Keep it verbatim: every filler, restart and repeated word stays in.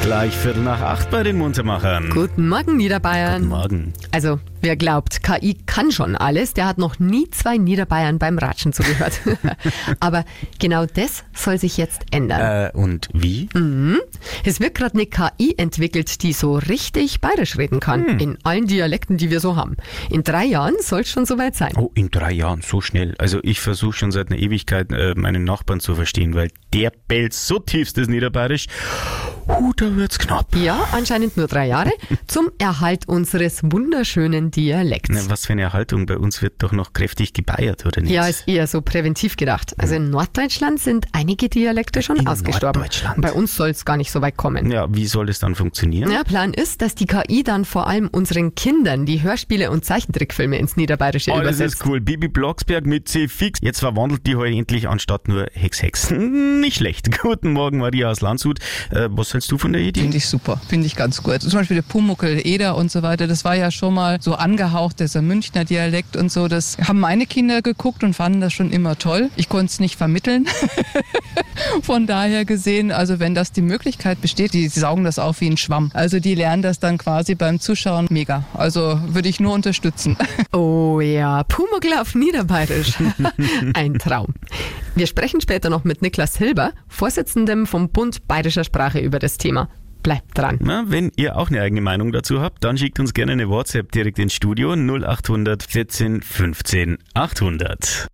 Gleich Viertel nach acht bei den Muntermachern. Guten Morgen, Niederbayern. Guten Morgen. Also, wer glaubt, K I kann schon alles, der hat noch nie zwei Niederbayern beim Ratschen zugehört. Aber genau das soll sich jetzt ändern. Äh, und wie? Mhm. Es wird gerade eine K I entwickelt, die so richtig bayerisch reden kann. Hm. In allen Dialekten, die wir so haben. In drei Jahren soll es schon soweit sein. Oh, in drei Jahren, so schnell. Also ich versuche schon seit einer Ewigkeit, äh, meinen Nachbarn zu verstehen, weil der bellt so tiefstes Niederbayerisch. Huh, da wird's knapp. Ja, anscheinend nur drei Jahre zum Erhalt unseres wunderschönen Dialekts. Na, was für eine Erhaltung. Bei uns wird doch noch kräftig gebeiert, oder nicht? Ja, ist eher so präventiv gedacht. Also in Norddeutschland sind einige Dialekte schon In ausgestorben. Norddeutschland? Bei uns soll es gar nicht so weit kommen. Ja, wie soll es dann funktionieren? Ja, Plan ist, dass die K I dann vor allem unseren Kindern die Hörspiele und Zeichentrickfilme ins Niederbayerische Oh, das übersetzt. ist cool. Bibi Blocksberg mit C fix. Jetzt verwandelt die heute endlich anstatt nur Hex Hex. Nicht schlecht. Guten Morgen, Maria aus Landshut. Äh, was hältst du von der Idee? Finde ich super, finde ich ganz gut. Zum Beispiel der Pumuckl, Eder und so weiter, das war ja schon mal so angehaucht, dieser Münchner Dialekt und so. Das haben meine Kinder geguckt und fanden das schon immer toll. Ich konnte es nicht vermitteln. Von daher gesehen, also wenn das die Möglichkeit besteht, die saugen das auf wie ein Schwamm. Also die lernen das dann quasi beim Zuschauen mega. Also würde ich nur unterstützen. Oh ja, Pumuckl auf Niederbayerisch. Ein Traum. Wir sprechen später noch mit Niklas Hilber, Vorsitzendem vom Bund Bayerischer Sprache, über das Thema. Bleibt dran. Na, wenn ihr auch eine eigene Meinung dazu habt, dann schickt uns gerne eine WhatsApp direkt ins Studio null acht hundert vierzehn fünfzehn achthundert.